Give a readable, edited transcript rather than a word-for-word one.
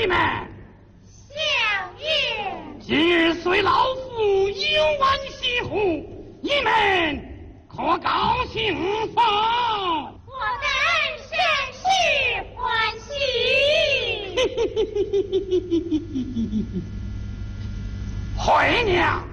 弟们， 小爷， 今日随老夫游玩西湖，你们可高兴否？ 我等甚是欢喜。 回娘。